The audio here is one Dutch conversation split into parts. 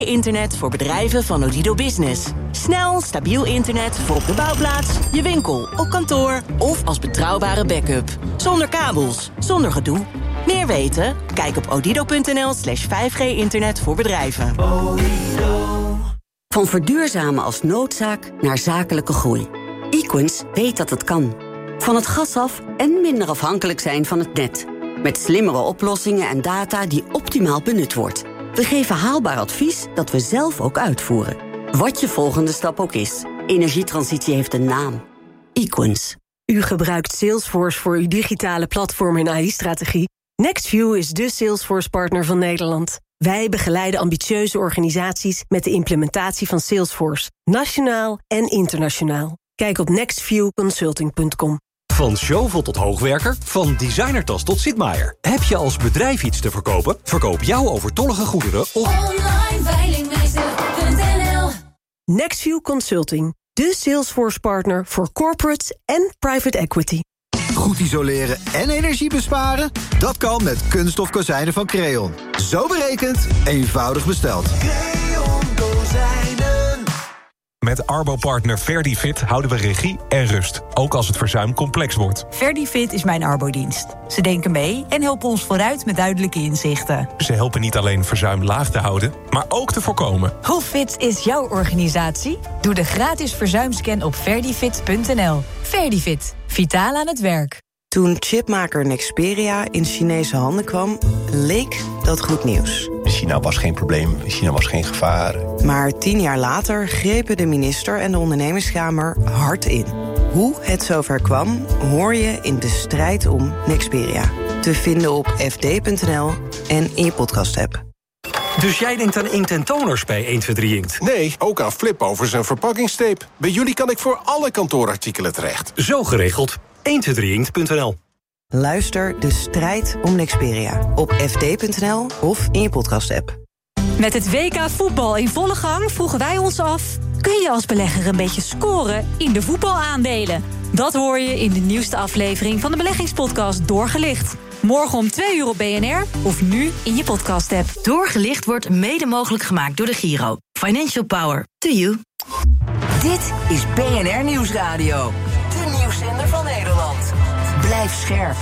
Internet voor bedrijven van Odido Business. Snel, stabiel internet voor op de bouwplaats, je winkel, op kantoor of als betrouwbare backup. Zonder kabels, zonder gedoe. Meer weten? Kijk op odido.nl/5G-internet voor bedrijven. Van verduurzamen als noodzaak naar zakelijke groei. Equens weet dat het kan. Van het gas af en minder afhankelijk zijn van het net. Met slimmere oplossingen en data die optimaal benut wordt. We geven haalbaar advies dat we zelf ook uitvoeren. Wat je volgende stap ook is. Energietransitie heeft een naam. Equens. U gebruikt Salesforce voor uw digitale platform en AI-strategie. NextView is de Salesforce-partner van Nederland. Wij begeleiden ambitieuze organisaties met de implementatie van Salesforce. Nationaal en internationaal. Kijk op nextviewconsulting.com. Van Zjovel tot hoogwerker, van designertas tot Sitmaier. Heb je als bedrijf iets te verkopen? Verkoop jouw overtollige goederen op onlineveilingmeester.nl. NextView Consulting, de Salesforce-partner voor corporates en private equity. Goed isoleren en energie besparen? Dat kan met kunststof kozijnen van Creon. Zo berekend, eenvoudig besteld. Creon kozijnen. Met Arbo-partner Verdifit houden we regie en rust, ook als het verzuim complex wordt. Verdifit is mijn arbodienst. Ze denken mee en helpen ons vooruit met duidelijke inzichten. Ze helpen niet alleen verzuim laag te houden, maar ook te voorkomen. Hoe fit is jouw organisatie? Doe de gratis verzuimscan op verdifit.nl. Verdifit, vitaal aan het werk. Toen chipmaker Nexperia in Chinese handen kwam, leek dat goed nieuws. China was geen probleem, China was geen gevaar. Maar 10 jaar later grepen de minister en de ondernemerskamer hard in. Hoe het zover kwam, hoor je in De Strijd om Nexperia. Te vinden op fd.nl en in je podcast-app. Dus jij denkt aan inkt en toners bij 123 Inkt? Nee, ook aan flipovers en verpakkingstape. Bij jullie kan ik voor alle kantoorartikelen terecht. Zo geregeld. 123inkt.nl. Luister De Strijd om Nexperia op fd.nl of in je podcast-app. Met het WK voetbal in volle gang vroegen wij ons af: kun je als belegger een beetje scoren in de voetbalaandelen? Dat hoor je in de nieuwste aflevering van de beleggingspodcast Doorgelicht. Morgen om 2:00 op BNR of nu in je podcast-app. Doorgelicht wordt mede mogelijk gemaakt door de Giro. Financial Power to you. Dit is BNR Nieuwsradio. De nieuwszender van Nederland. Blijf scherp.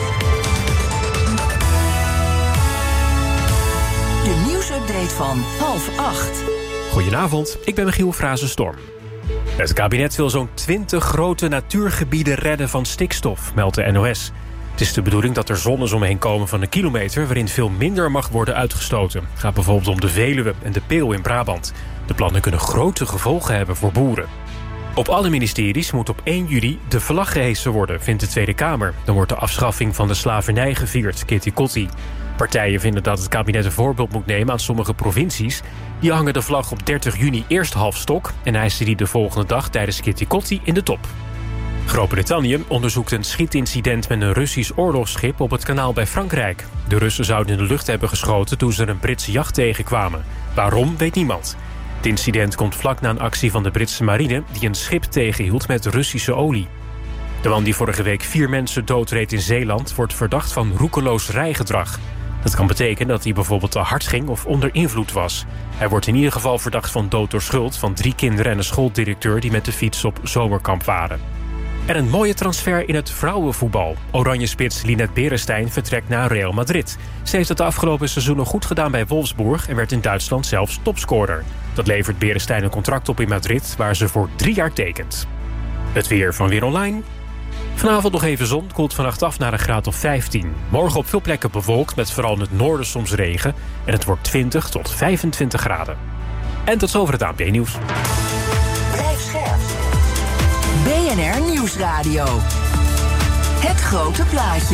De nieuwsupdate van 7:30. Goedenavond, ik ben Michiel Frazenstorm. Het kabinet wil zo'n 20 grote natuurgebieden redden van stikstof, meldt de NOS. Het is de bedoeling dat er zones omheen komen van een kilometer waarin veel minder mag worden uitgestoten. Het gaat bijvoorbeeld om de Veluwe en de Peel in Brabant. De plannen kunnen grote gevolgen hebben voor boeren. Op alle ministeries moet op 1 juli de vlag gehesen worden, vindt de Tweede Kamer. Dan wordt de afschaffing van de slavernij gevierd, Kitty Kotti. Partijen vinden dat het kabinet een voorbeeld moet nemen aan sommige provincies. Die hangen de vlag op 30 juni eerst half stok en hijsen die de volgende dag tijdens Kitty Kotti in de top. Groot-Brittannië onderzoekt een schietincident met een Russisch oorlogsschip op het kanaal bij Frankrijk. De Russen zouden in de lucht hebben geschoten toen ze een Britse jacht tegenkwamen. Waarom, weet niemand. Het incident komt vlak na een actie van de Britse marine die een schip tegenhield met Russische olie. De man die vorige week 4 mensen doodreed in Zeeland wordt verdacht van roekeloos rijgedrag. Dat kan betekenen dat hij bijvoorbeeld te hard ging of onder invloed was. Hij wordt in ieder geval verdacht van dood door schuld van 3 kinderen en een schooldirecteur die met de fiets op zomerkamp waren. En een mooie transfer in het vrouwenvoetbal. Oranje-spits Linette Beresteyn vertrekt naar Real Madrid. Ze heeft het de afgelopen seizoenen goed gedaan bij Wolfsburg en werd in Duitsland zelfs topscorer. Dat levert Beresteyn een contract op in Madrid waar ze voor 3 jaar tekent. Het weer van Weer Online. Vanavond nog even zon, koelt vannacht af naar een graad of 15. Morgen op veel plekken bewolkt met vooral in het noorden soms regen. En het wordt 20 tot 25 graden. En tot zover het ANP-nieuws. Blijf scherp. BNR Nieuwsradio. Het grote plaatje.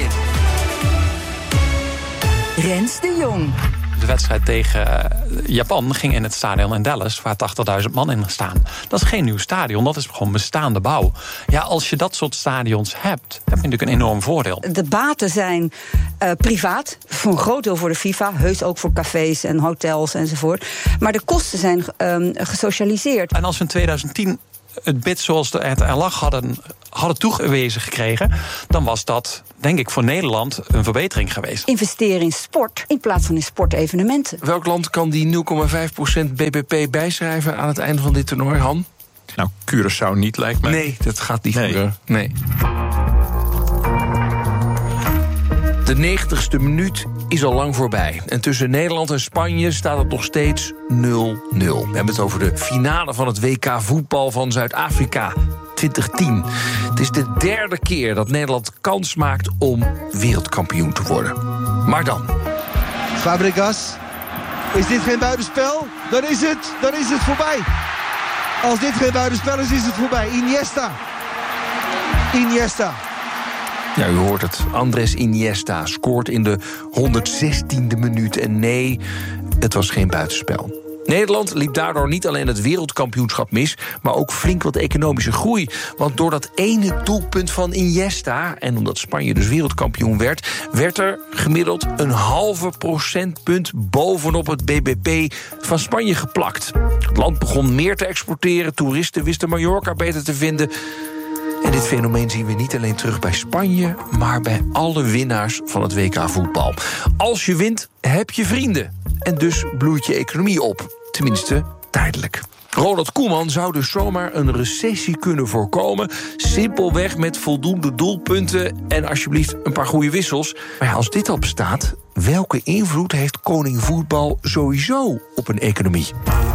Rens de Jong. De wedstrijd tegen Japan ging in het stadion in Dallas, waar 80.000 man in staan. Dat is geen nieuw stadion, dat is gewoon bestaande bouw. Ja, als je dat soort stadions hebt, heb je natuurlijk een enorm voordeel. De baten zijn privaat, voor een groot deel voor de FIFA, heus ook voor cafés en hotels enzovoort. Maar de kosten zijn gesocialiseerd. En als we in 2010 het bid zoals het er lag hadden toegewezen gekregen, dan was dat, denk ik, voor Nederland een verbetering geweest. Investeren in sport in plaats van in sportevenementen. Welk land kan die 0,5% BBP bijschrijven aan het einde van dit toernooi, Han? Nou, Curaçao niet, lijkt mij. Nee, dat gaat niet gebeuren. Nee. De 90ste minuut is al lang voorbij. En tussen Nederland en Spanje staat het nog steeds 0-0. We hebben het over de finale van het WK voetbal van Zuid-Afrika 2010. Het is de derde keer dat Nederland kans maakt om wereldkampioen te worden. Maar dan. Fabregas. Is dit geen buitenspel? Dan is het voorbij. Als dit geen buitenspel is het voorbij. Iniesta. Ja, u hoort het. Andrés Iniesta scoort in de 116e minuut. En nee, het was geen buitenspel. Nederland liep daardoor niet alleen het wereldkampioenschap mis, maar ook flink wat economische groei. Want door dat ene doelpunt van Iniesta, en omdat Spanje dus wereldkampioen werd er gemiddeld een halve procentpunt bovenop het BBP van Spanje geplakt. Het land begon meer te exporteren, toeristen wisten Mallorca beter te vinden. En dit fenomeen zien we niet alleen terug bij Spanje, maar bij alle winnaars van het WK voetbal. Als je wint, heb je vrienden. En dus bloeit je economie op. Tenminste, tijdelijk. Ronald Koeman zou dus zomaar een recessie kunnen voorkomen. Simpelweg met voldoende doelpunten en alsjeblieft een paar goede wissels. Maar ja, als dit al bestaat, welke invloed heeft koning voetbal sowieso op een economie?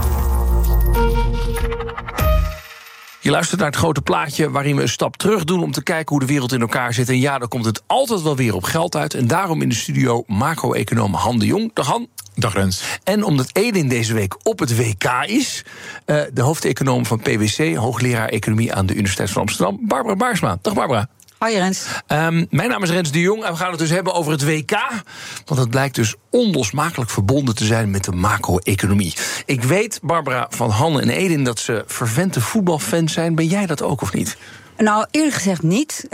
Je luistert naar het grote plaatje waarin we een stap terug doen om te kijken hoe de wereld in elkaar zit. En ja, dan komt het altijd wel weer op geld uit. En daarom in de studio macro-econoom Han de Jong. Dag Han. Dag Rens. En omdat Edin deze week op het WK is, de hoofdeconoom van PwC, hoogleraar economie aan de Universiteit van Amsterdam, Barbara Baarsma. Dag Barbara. Hoi Rens. Mijn naam is Rens de Jong en we gaan het dus hebben over het WK. Want het blijkt dus onlosmakelijk verbonden te zijn met de macro-economie. Ik weet, Barbara, van Han en Edin dat ze fervente voetbalfans zijn. Ben jij dat ook of niet? Nou, eerlijk gezegd niet.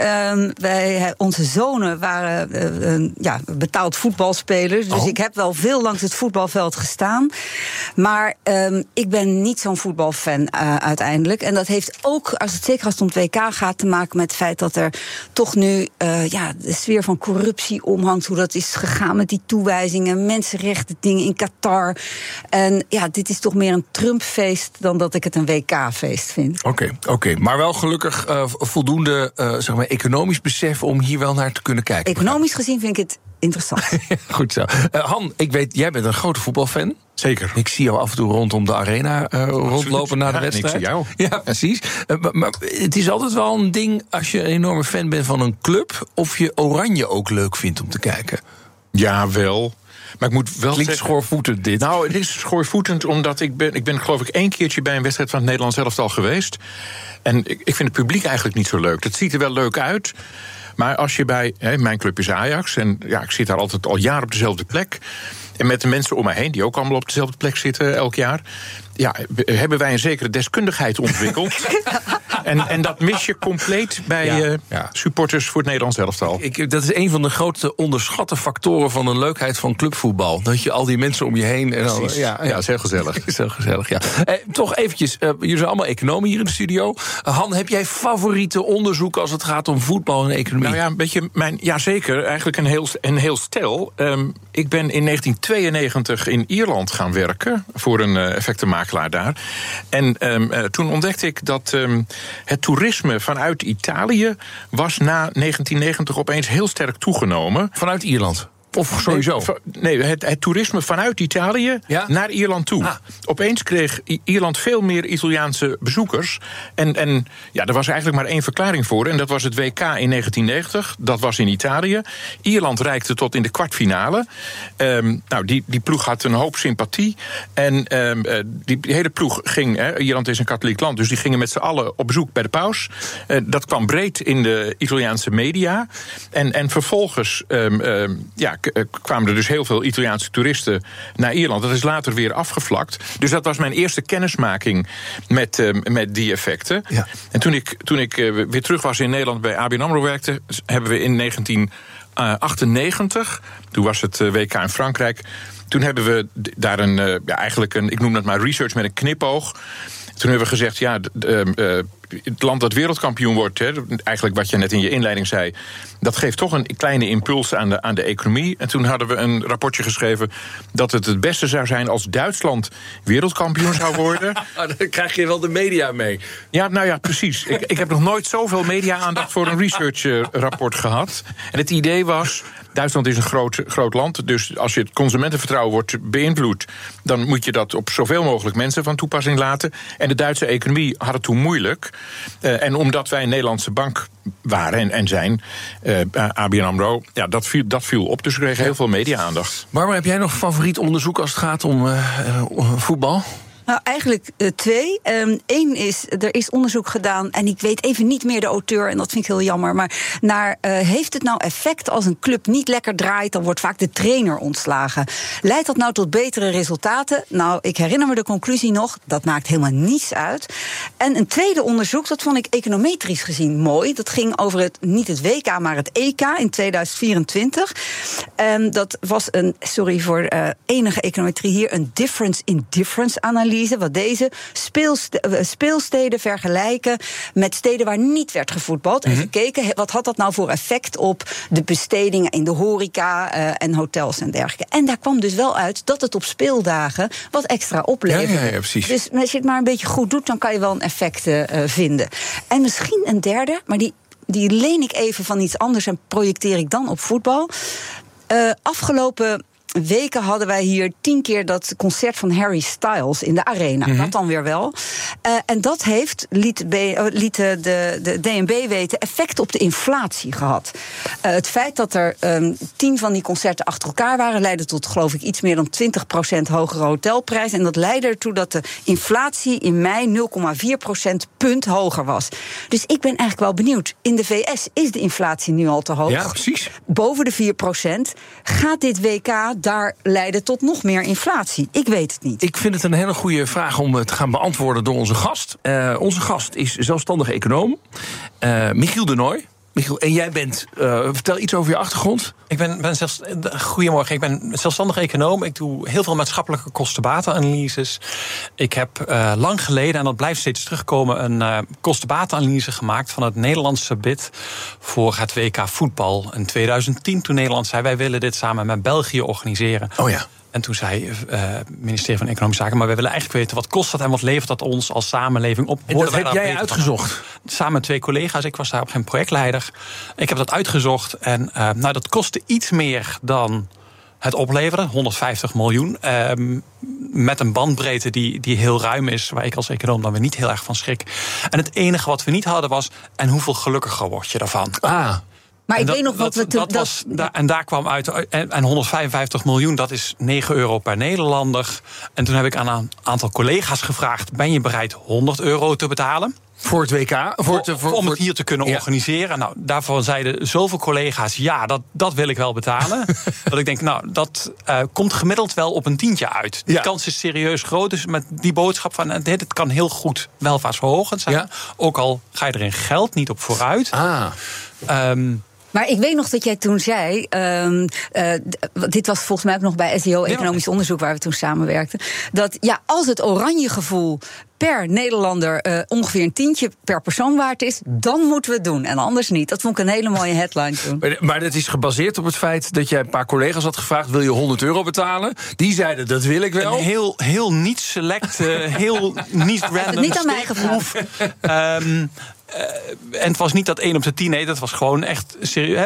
Onze zonen waren betaald voetbalspelers. Dus ik heb wel veel langs het voetbalveld gestaan. Maar ik ben niet zo'n voetbalfan uiteindelijk. En dat heeft ook, zeker als het om het WK gaat, te maken met het feit dat er toch nu de sfeer van corruptie omhangt. Hoe dat is gegaan met die toewijzingen, mensenrechten dingen in Qatar. En ja, dit is toch meer een Trump-feest dan dat ik het een WK-feest vind. Oké. Maar wel gelukkig voldoende economisch besef om hier wel naar te kunnen kijken. Economisch gezien vind ik het interessant. Goed zo. Han, ik weet, jij bent een grote voetbalfan. Zeker. Ik zie jou af en toe rondom de arena rondlopen na de wedstrijd. Ik zie jou. Ja, precies. Maar het is altijd wel een ding als je een enorme fan bent van een club, of je Oranje ook leuk vindt om te kijken. Ja, wel. Maar ik moet wel Klinkt schoorvoetend dit. Nou, het is schoorvoetend omdat ik ben geloof ik 1 keertje bij een wedstrijd van het Nederlands elftal geweest. En ik vind het publiek eigenlijk niet zo leuk. Het ziet er wel leuk uit. Maar als je bij, mijn club is Ajax, en ja, ik zit daar altijd al jaren op dezelfde plek. En met de mensen om me heen, die ook allemaal op dezelfde plek zitten elk jaar, ja, hebben wij een zekere deskundigheid ontwikkeld. En dat mis je compleet bij supporters voor het Nederlands elftal. Dat is een van de grote onderschatte factoren van de leukheid van clubvoetbal. Dat je al die mensen om je heen. En precies. Ja, is heel gezellig. Is heel gezellig, ja. Toch eventjes, jullie zijn allemaal economen hier in de studio. Han, heb jij favoriete onderzoeken als het gaat om voetbal en economie? Nou ja, een beetje zeker. Eigenlijk een heel stel. Ik ben in 1992 in Ierland gaan werken voor een effectenmakelaar daar. En toen ontdekte ik dat het toerisme vanuit Italië was na 1990 opeens heel sterk toegenomen. Vanuit Ierland? Of sowieso? Nee, het toerisme vanuit Italië naar Ierland toe. Opeens kreeg Ierland veel meer Italiaanse bezoekers. En er was eigenlijk maar 1 verklaring voor. En dat was het WK in 1990. Dat was in Italië. Ierland reikte tot in de kwartfinale. Die ploeg had een hoop sympathie. En die hele ploeg ging... Ierland is een katholiek land, dus die gingen met z'n allen op bezoek bij de paus. Dat kwam breed in de Italiaanse media. En vervolgens... kwamen er dus heel veel Italiaanse toeristen naar Ierland. Dat is later weer afgevlakt. Dus dat was mijn eerste kennismaking met die effecten. Ja. En toen ik weer terug was in Nederland bij ABN AMRO werkte, hebben we in 1998, toen was het WK in Frankrijk, toen hebben we daar eigenlijk een, ik noem dat maar research met een knipoog. Toen hebben we gezegd, het land dat wereldkampioen wordt, eigenlijk wat je net in je inleiding zei, dat geeft toch een kleine impuls aan de economie. En toen hadden we een rapportje geschreven dat het beste zou zijn als Duitsland wereldkampioen zou worden. Dan krijg je wel de media mee. Ja, nou ja, precies. Ik heb nog nooit zoveel media-aandacht voor een research-rapport gehad. En het idee was, Duitsland is een groot land, dus als je het consumentenvertrouwen wordt beïnvloed, dan moet je dat op zoveel mogelijk mensen van toepassing laten. En de Duitse economie had het toen moeilijk. En omdat wij een Nederlandse bank waren en zijn, ABN AMRO, ja, dat viel op. Dus we kregen heel veel media-aandacht. Barbara, heb jij nog favoriet onderzoek als het gaat om voetbal? Nou, eigenlijk 2. Eén is, er is onderzoek gedaan, en ik weet even niet meer de auteur, en dat vind ik heel jammer, maar naar heeft het nou effect als een club niet lekker draait, dan wordt vaak de trainer ontslagen. Leidt dat nou tot betere resultaten? Nou, ik herinner me de conclusie nog, dat maakt helemaal niets uit. En een tweede onderzoek, dat vond ik econometrisch gezien mooi. Dat ging over niet het WK, maar het EK in 2024. Dat was sorry voor enige econometrie hier, een difference in difference analyse, wat deze speelsteden vergelijken met steden waar niet werd gevoetbald. En gekeken, wat had dat nou voor effect op de bestedingen in de horeca en hotels en dergelijke. En daar kwam dus wel uit dat het op speeldagen wat extra opleverde. Ja, precies. Dus als je het maar een beetje goed doet, dan kan je wel een effect vinden. En misschien een derde, maar die leen ik even van iets anders en projecteer ik dan op voetbal. Afgelopen weken hadden wij hier 10 keer dat concert van Harry Styles in de Arena. Dat dan weer wel. En dat liet de DNB weten, effect op de inflatie gehad. Het feit dat er 10 van die concerten achter elkaar waren, leidde tot, geloof ik, iets meer dan 20% hogere hotelprijs. En dat leidde ertoe dat de inflatie in mei 0,4% punt hoger was. Dus ik ben eigenlijk wel benieuwd. In de VS is de inflatie nu al te hoog. Ja, precies. Boven de 4%. Gaat dit WK daar leiden tot nog meer inflatie? Ik weet het niet. Ik vind het een hele goede vraag om te gaan beantwoorden door onze gast. Onze gast is zelfstandig econoom, Michiel de Nooy. Michiel, en jij bent, vertel iets over je achtergrond. Goedemorgen, ik ben zelfstandig econoom. Ik doe heel veel maatschappelijke kosten-batenanalyses. Ik heb lang geleden, en dat blijft steeds terugkomen, een kosten-batenanalyse gemaakt van het Nederlandse bid voor het WK voetbal in 2010. Toen Nederland zei, wij willen dit samen met België organiseren. Oh ja. En toen zei het ministerie van Economische Zaken, maar wij willen eigenlijk weten, wat kost dat en wat levert dat ons als samenleving op? En dat heb jij uitgezocht? Samen met 2 collega's, ik was daar op geen projectleider. Ik heb dat uitgezocht en dat kostte iets meer dan het opleveren, 150 miljoen. Met een bandbreedte die heel ruim is, waar ik als econoom dan weer niet heel erg van schrik. En het enige wat we niet hadden was, en hoeveel gelukkiger word je daarvan? Maar ik weet nog wat we en daar kwam uit, en 155 miljoen, dat is €9 per Nederlander. En toen heb ik aan een aantal collega's gevraagd, ben je bereid €100 te betalen? Voor het WK? Om het hier te kunnen organiseren. Nou, daarvan zeiden zoveel collega's, ja, dat wil ik wel betalen. Dat ik denk, nou, dat komt gemiddeld wel op een tientje uit. Die kans is serieus groot. Dus met die boodschap van, dit kan heel goed welvaartsverhogend zijn. Ja. Ook al ga je er in geld niet op vooruit. Maar ik weet nog dat jij toen zei, dit was volgens mij ook nog bij SEO Economisch Onderzoek, waar we toen samenwerkten, dat als het oranje gevoel per Nederlander ongeveer een tientje per persoon waard is, dan moeten we het doen en anders niet. Dat vond ik een hele mooie headline toen. Maar dat is gebaseerd op het feit dat jij een paar collega's had gevraagd, wil je €100 betalen? Die zeiden, dat wil ik wel. Een heel niet select, heel niet random. Niet aan mij gevraagd. En het was niet dat 1 op de 10, nee, dat was gewoon echt serieus.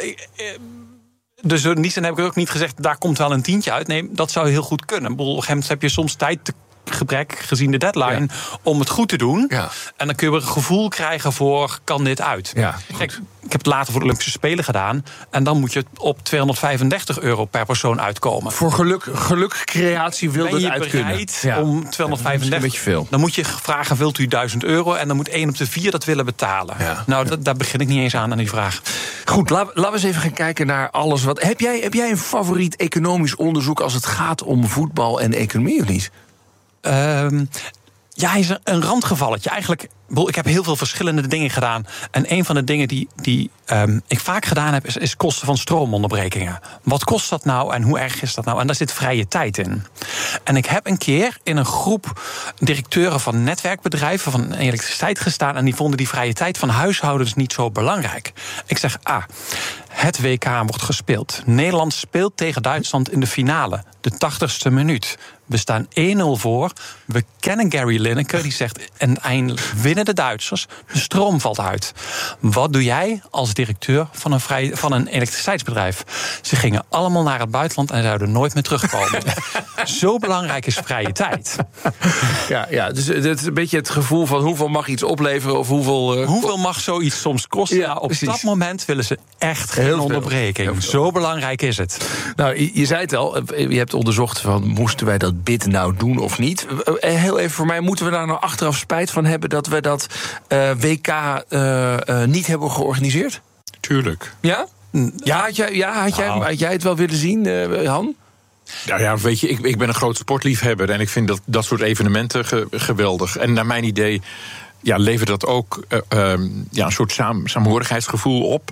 Dus in die zin heb ik ook niet gezegd, daar komt wel een tientje uit. Nee, dat zou heel goed kunnen. Op een gegeven moment heb je soms tijdgebrek, gezien de deadline, om het goed te doen. Ja. En dan kun je weer een gevoel krijgen voor, kan dit uit? Ja, kijk, ik heb het later voor de Olympische Spelen gedaan. En dan moet je op €235 per persoon uitkomen. Voor gelukcreatie wil dat uit kunnen. Ben je bereid om 235? Een beetje veel. Dan moet je vragen, wilt u €1000? En dan moet 1 op de 4 dat willen betalen. Ja. Nou, daar begin ik niet eens aan die vraag. Goed, laten we eens even gaan kijken naar alles. Heb jij een favoriet economisch onderzoek als het gaat om voetbal en economie, of niet? Ja, hij is een randgevalletje. Eigenlijk, ik heb heel veel verschillende dingen gedaan. En een van de dingen die ik vaak gedaan heb, is kosten van stroomonderbrekingen. Wat kost dat nou en hoe erg is dat nou? En daar zit vrije tijd in. En ik heb een keer in een groep directeuren van netwerkbedrijven van elektriciteit gestaan, en die vonden die vrije tijd van huishoudens niet zo belangrijk. Ik zeg, het WK wordt gespeeld. Nederland speelt tegen Duitsland in de finale. De 80ste minuut. We staan 1-0 voor. We kennen Gary Lineker. Die zegt, en eindelijk winnen de Duitsers. De stroom valt uit. Wat doe jij als directeur van een elektriciteitsbedrijf? Ze gingen allemaal naar het buitenland en zouden nooit meer terugkomen. Zo belangrijk is vrije tijd. Ja, dus het is een beetje het gevoel van hoeveel mag iets opleveren of hoeveel... Hoeveel mag zoiets soms kosten? Ja, op precies. Dat moment willen ze echt geen onderbreking. Zo belangrijk is het. Nou, je zei het al, je hebt onderzocht van moesten wij dat bid nou doen of niet. Heel even voor mij, moeten we daar nou achteraf spijt van hebben dat we dat WK niet hebben georganiseerd? Tuurlijk. Ja? Had jij het wel willen zien, Han? Nou ja, weet je, ik ben een groot sportliefhebber en ik vind dat soort evenementen geweldig. En naar mijn idee levert dat ook een soort saamhorigheidsgevoel op.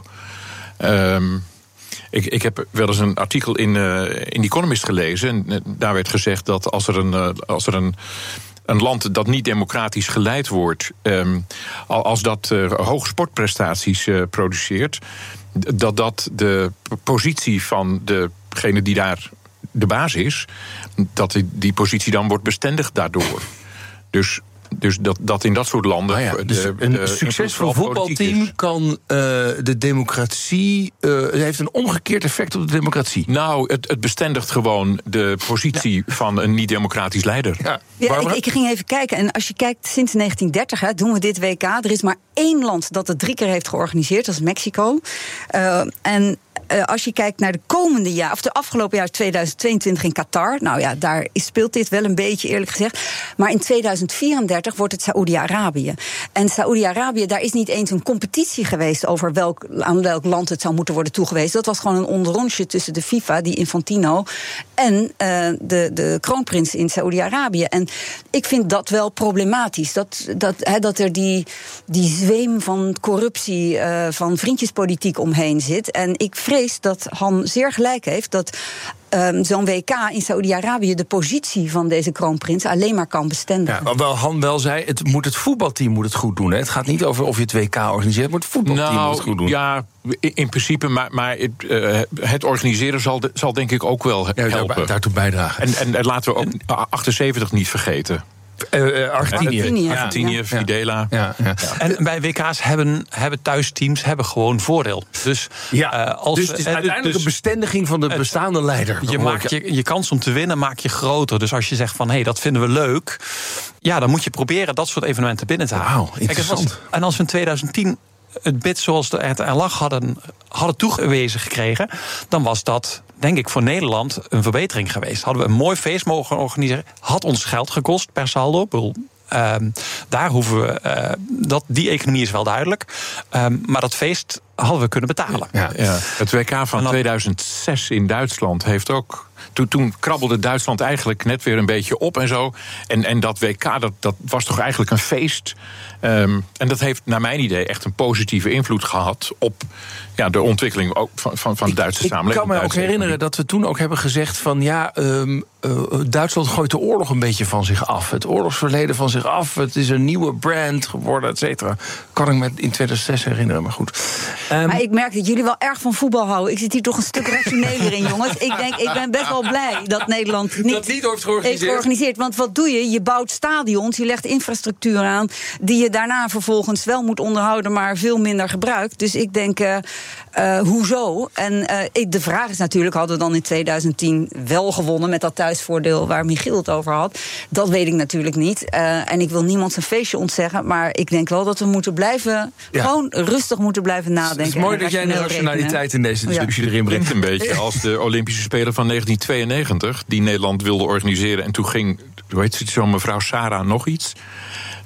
Ik heb wel eens een artikel in The Economist gelezen. En daar werd gezegd dat als er een land dat niet democratisch geleid wordt, als dat hoge sportprestaties produceert, dat de positie van degene die daar de baas is, dat die positie dan wordt bestendigd daardoor. Dus dat in dat soort landen... een succesvol voetbalteam kan de democratie... heeft een omgekeerd effect op de democratie. Nou, het bestendigt gewoon de positie van een niet-democratisch leider. Ja, ik ging even kijken. En als je kijkt, sinds 1930 doen we dit WK. Er is maar 1 land dat het 3 keer heeft georganiseerd. Dat is Mexico. Als je kijkt naar de komende jaar, of de afgelopen jaar 2022 in Qatar, nou ja, daar speelt dit wel een beetje, eerlijk gezegd. Maar in 2034 wordt het Saoedi-Arabië. En Saoedi-Arabië, daar is niet eens een competitie geweest over aan welk land het zou moeten worden toegewezen. Dat was gewoon een onderrondje tussen de FIFA, die Infantino, en de kroonprins in Saoedi-Arabië. En ik vind dat wel problematisch. Dat er die zweem van corruptie, van vriendjespolitiek omheen zit. En ik vrees dat Han zeer gelijk heeft dat zo'n WK in Saoedi-Arabië de positie van deze kroonprins alleen maar kan bestendigen. Ja, wel Han wel zei, het voetbalteam moet het goed doen. Hè? Het gaat niet over of je het WK organiseert, maar het voetbalteam moet het goed doen. Ja, in principe, maar het organiseren zal denk ik ook wel helpen. Daartoe bijdragen. En laten we ook 78 niet vergeten. Argentinië, Videla. Ja. En bij WK's hebben thuisteams gewoon voordeel. Dus, dus het is uiteindelijk een bestendiging van de bestaande leider. Je maakt je kans om te winnen maak je groter. Dus als je zegt van dat vinden we leuk, dan moet je proberen dat soort evenementen binnen te halen. Wauw, interessant. En als we in 2010 het bid zoals het er lag hadden toegewezen gekregen, dan was dat, denk ik, voor Nederland een verbetering geweest. Hadden we een mooi feest mogen organiseren. Had ons geld gekost per saldo. Daar hoeven we... die economie is wel duidelijk. Maar dat feest hadden we kunnen betalen. Ja. Het WK van 2006 in Duitsland heeft ook... Toen krabbelde Duitsland eigenlijk net weer een beetje op en zo. En dat WK, dat was toch eigenlijk een feest. En dat heeft naar mijn idee echt een positieve invloed gehad op de ontwikkeling ook van de Duitse samenleving. Ik kan me ook herinneren dat we toen ook hebben gezegd van Duitsland gooit de oorlog een beetje van zich af. Het oorlogsverleden van zich af. Het is een nieuwe brand geworden, et cetera. Kan ik me in 2006 herinneren, maar goed. Maar ik merk dat jullie wel erg van voetbal houden. Ik zit hier toch een stuk rationeler in, jongens. Ik ben best wel blij dat Nederland niet heeft georganiseerd. Want wat doe je? Je bouwt stadions, je legt infrastructuur aan die je daarna vervolgens wel moet onderhouden, maar veel minder gebruikt. Dus ik denk, hoezo? En de vraag is natuurlijk, hadden we dan in 2010 wel gewonnen met dat thuisvoordeel waar Michiel het over had? Dat weet ik natuurlijk niet. En ik wil niemand zijn feestje ontzeggen, maar ik denk wel dat we moeten blijven, gewoon rustig moeten blijven nadenken. Het is mooi dat jij de rationaliteit in deze discussie erin brengt. Een beetje als de Olympische Spelen van 1992, die Nederland wilde organiseren. En toen ging, hoe heet ze, zo'n mevrouw Sarah nog iets.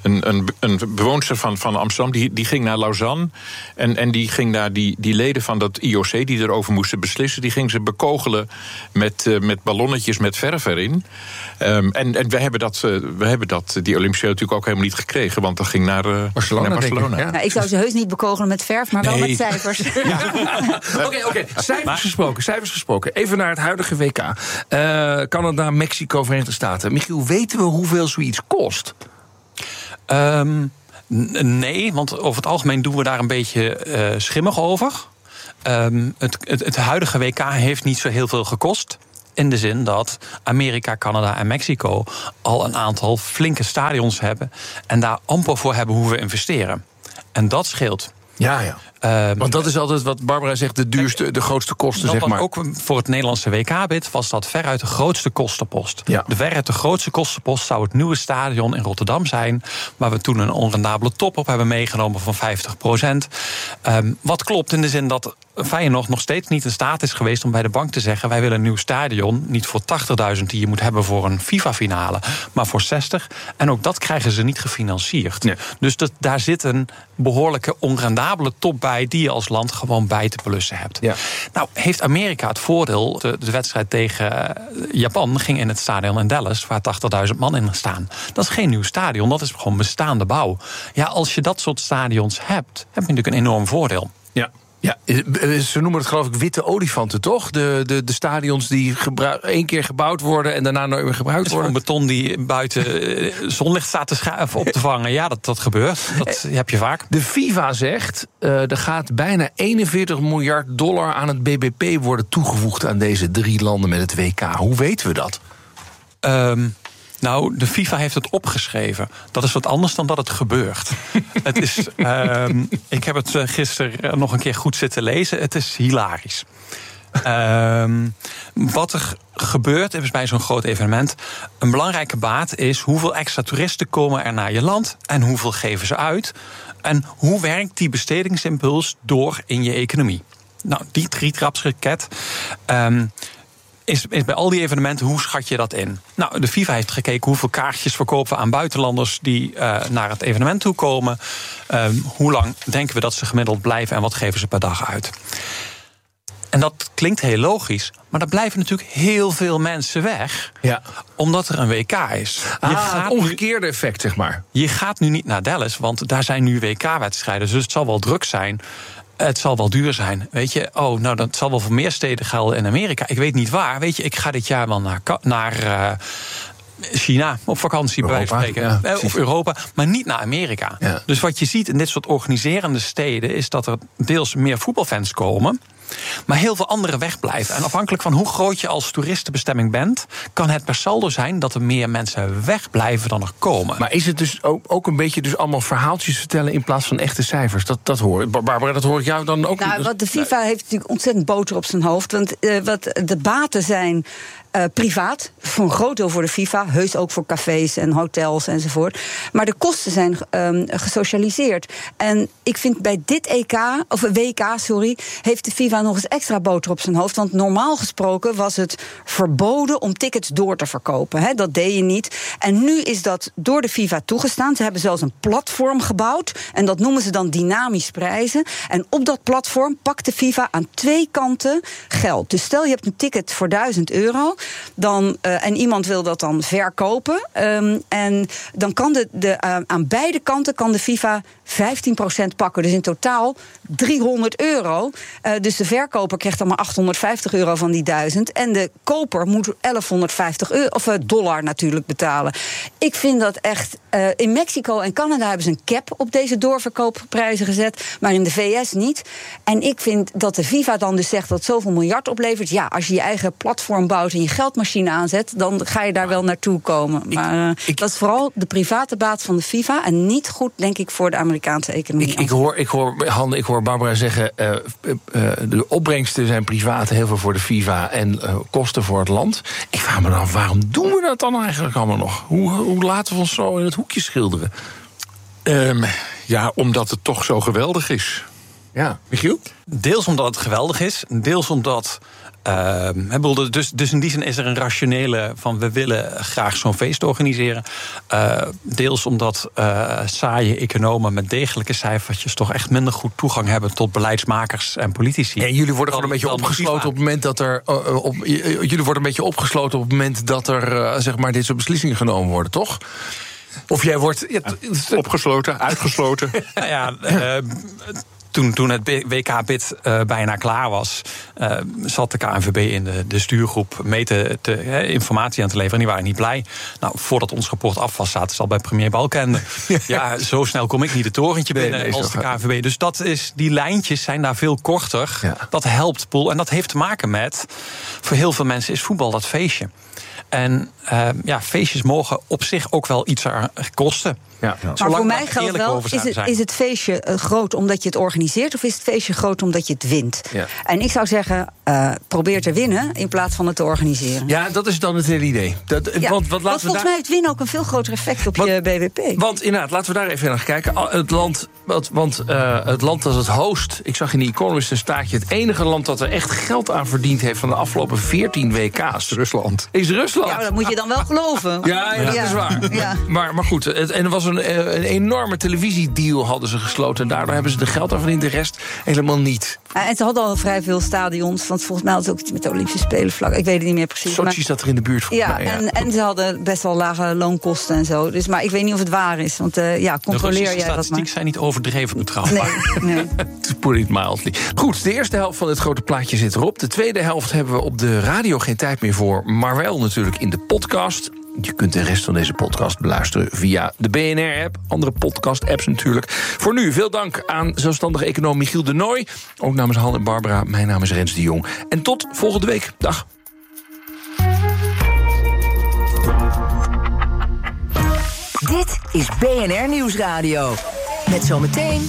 een bewoonster van Amsterdam, die ging naar Lausanne. En die ging daar die leden van dat IOC die erover moesten beslissen, die ging ze bekogelen met ballonnetjes met verf erin. En we hebben die Olympische Spelen natuurlijk ook helemaal niet gekregen, want dat ging naar Barcelona. Ja. Nou, ik zou ze heus niet bekogelen met verf, maar wel met cijfers. Oké. Cijfers gesproken. Even naar het huidige WK. Canada, Mexico, Verenigde Staten. Michiel, weten we hoeveel zoiets kost? Nee, want over het algemeen doen we daar een beetje schimmig over. Het huidige WK heeft niet zo heel veel gekost. In de zin dat Amerika, Canada en Mexico al een aantal flinke stadions hebben en daar amper voor hebben hoeven investeren. En dat scheelt. Ja. Want dat is altijd wat Barbara zegt, de grootste kosten, zeg maar. Ook voor het Nederlandse WK-bid was dat veruit de grootste kostenpost. Ja. Veruit de grootste kostenpost zou het nieuwe stadion in Rotterdam zijn, waar we toen een onrendabele top op hebben meegenomen van 50%. Wat klopt in de zin dat Feyenoord nog steeds niet in staat is geweest om bij de bank te zeggen: wij willen een nieuw stadion, niet voor 80.000 die je moet hebben voor een FIFA-finale, maar voor 60. En ook dat krijgen ze niet gefinancierd. Nee. Dus daar zit een behoorlijke onrendabele top bij die je als land gewoon bij te plussen hebt. Ja. Nou, heeft Amerika het voordeel, de wedstrijd tegen Japan ging in het stadion in Dallas, waar 80.000 man in staan. Dat is geen nieuw stadion, dat is gewoon bestaande bouw. Ja, als je dat soort stadions hebt, heb je natuurlijk een enorm voordeel. Ja, ze noemen het geloof ik witte olifanten, toch? De stadions die één keer gebouwd worden en daarna nooit meer gebruikt worden. Het is gewoon beton die buiten zonlicht staat op te vangen. Ja, dat gebeurt. Dat heb je vaak. De FIFA zegt, er gaat bijna $41 miljard aan het BBP worden toegevoegd aan deze 3 landen met het WK. Hoe weten we dat? Nou, de FIFA heeft het opgeschreven. Dat is wat anders dan dat het gebeurt. Het is, ik heb het gisteren nog een keer goed zitten lezen. Het is hilarisch. Wat er gebeurt is bij zo'n groot evenement, een belangrijke baat is hoeveel extra toeristen komen er naar je land en hoeveel geven ze uit. En hoe werkt die bestedingsimpuls door in je economie? Nou, die drietrapsraket. Is bij al die evenementen, hoe schat je dat in? Nou, de FIFA heeft gekeken hoeveel kaartjes verkopen we aan buitenlanders die naar het evenement toe komen. Hoe lang denken we dat ze gemiddeld blijven en wat geven ze per dag uit? En dat klinkt heel logisch, maar er blijven natuurlijk heel veel mensen weg. Ja. Omdat er een WK is. Het omgekeerde effect, zeg maar. Je gaat nu niet naar Dallas, want daar zijn nu WK-wedstrijden. Dus het zal wel druk zijn. Het zal wel duur zijn. Weet je, dat zal wel voor meer steden gelden in Amerika. Ik weet niet waar. Weet je, ik ga dit jaar wel naar China op vakantie, bij wijze van spreken. Of Europa, maar niet naar Amerika. Ja. Dus wat je ziet in dit soort organiserende steden is dat er deels meer voetbalfans komen, maar heel veel anderen wegblijven. En afhankelijk van hoe groot je als toeristenbestemming bent, kan het per saldo zijn dat er meer mensen wegblijven dan er komen. Maar is het dus ook een beetje dus allemaal verhaaltjes vertellen in plaats van echte cijfers? Dat hoor ik. Barbara, dat hoor ik jou dan ook. Nou, wat de FIFA heeft natuurlijk ontzettend boter op zijn hoofd. Want wat de baten zijn privaat, voor een groot deel voor de FIFA, heus ook voor cafés en hotels enzovoort. Maar de kosten zijn gesocialiseerd. En ik vind bij dit WK, heeft de FIFA nog eens extra boter op zijn hoofd. Want normaal gesproken was het verboden om tickets door te verkopen. Hè? Dat deed je niet. En nu is dat door de FIFA toegestaan. Ze hebben zelfs een platform gebouwd. En dat noemen ze dan dynamisch prijzen. En op dat platform pakt de FIFA aan 2 kanten geld. Dus stel je hebt een ticket voor €1000. En iemand wil dat dan verkopen. En dan kan aan beide kanten kan de FIFA 15% pakken. Dus in totaal €300. Dus de verkoper krijgt dan maar €850 van die 1000. En de koper moet $1150 natuurlijk betalen. Ik vind dat echt. In Mexico en Canada hebben ze een cap op deze doorverkoopprijzen gezet, maar in de VS niet. En ik vind dat de FIFA dan dus zegt dat het zoveel miljard oplevert. Ja, als je je eigen platform bouwt en je geldmachine aanzet, dan ga je daar wel naartoe komen. Maar dat is vooral de private baat van de FIFA en niet goed, denk ik, voor de Amerikaanse economie. Ik hoor Barbara zeggen, de opbrengsten zijn privaat, heel veel voor de FIFA en kosten voor het land. Ik vraag me dan af, waarom doen we dat dan eigenlijk allemaal nog? Hoe laten we ons zo in het hoekje schilderen? Omdat het toch zo geweldig is. Ja, Michiel? Deels omdat het geweldig is, deels omdat Dus in die zin is er een rationele van we willen graag zo'n feest organiseren. Deels omdat saaie economen met degelijke cijfertjes toch echt minder goed toegang hebben tot beleidsmakers en politici. En jullie worden gewoon een beetje opgesloten op het moment dat er zeg maar dit soort beslissingen genomen worden, toch? Of jij wordt opgesloten, uitgesloten. Nou ja, Toen het WK-bid bijna klaar was, zat de KNVB in de stuurgroep informatie aan te leveren. En die waren niet blij. Nou, voordat ons rapport af was, zaten ze al bij premier Balkenende. Ja, zo snel kom ik niet het torentje binnen als de KNVB. Dus die lijntjes zijn daar veel korter. Ja. Dat helpt, Poel. En dat heeft te maken met, voor heel veel mensen is voetbal dat feestje. En feestjes mogen op zich ook wel iets kosten. Ja. Maar voor mij geldt wel, is het feestje groot omdat je het organiseert, of is het feestje groot omdat je het wint? Ja. En ik zou zeggen, probeer te winnen in plaats van het te organiseren. Ja, dat is dan het hele idee. Want volgens mij heeft winnen ook een veel groter effect op je BBP. Want inderdaad, laten we daar even naar kijken. Het land dat het host, ik zag in The Economist een staartje, het enige land dat er echt geld aan verdiend heeft van de afgelopen 14 WK's. Rusland. Is Rusland. Ja, dat moet je dan wel geloven. Ja, dat is waar. Ja. Maar goed, en er was een enorme televisiedeal hadden ze gesloten. En daardoor hebben ze de geld aan verdiend, de rest helemaal niet. En ze hadden al vrij veel stadions. Want volgens mij had het ook iets met de Olympische Spelen vlak. Ik weet het niet meer precies. Sochi zat er in de buurt voor mij. En ze hadden best wel lage loonkosten en zo. Dus, maar ik weet niet of het waar is. Want controleer jij dat maar. De statistiek zijn niet overdreven neutraal. Nee. To put it mildly. Goed, de eerste helft van het grote plaatje zit erop. De tweede helft hebben we op de radio geen tijd meer voor. Maar wel natuurlijk in de podcast. Je kunt de rest van deze podcast beluisteren via de BNR-app. Andere podcast-apps natuurlijk. Voor nu veel dank aan zelfstandige econoom Michiel de Nooy. Ook namens Han en Barbara. Mijn naam is Rens de Jong. En tot volgende week. Dag. Dit is BNR Nieuwsradio. Met zometeen